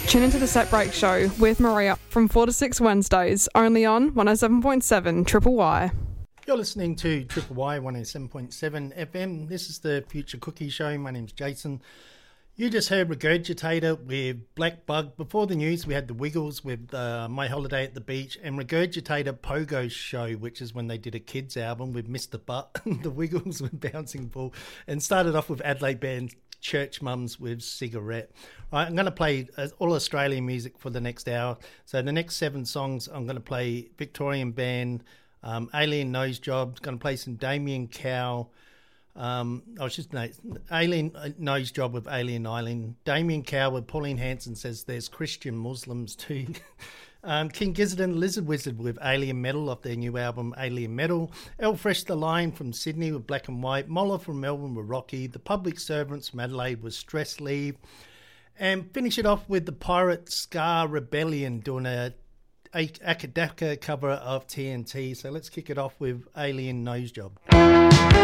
Tune into the Set Break Show with Maria from 4 to 6 Wednesdays, only on 107.7 Triple Y. You're listening to Triple Y 107.7 FM. This is the Future Cookie Show. My name's Jason. You just heard Regurgitator with Black Bug. Before the news, we had the Wiggles with My Holiday at the Beach, and Regurgitator Pogo's Show, which is when they did a kids album with Mr. Butt, the Wiggles with Bouncing Ball, and started off with Adelaide band Church Mums with Cigarette. Right, I'm going to play all Australian music for the next hour. So the next 7 songs, I'm going to play Victorian band, Alien Nose Job, going to play some Damien Cow. Alien Nose Job with Alien Island. Damien Cow with Pauline Hanson says there's Christian Muslims too. King Gizzard and Lizard Wizard with Alien Metal off their new album Alien Metal. El Fresh the Lion from Sydney with Black and White. Moller from Melbourne with Rocky. The Public Servants from Adelaide with Stress Leave. And finish it off with the Pirate Scar Rebellion doing a Akadaka cover of TNT. So let's kick it off with Alien Nose Job.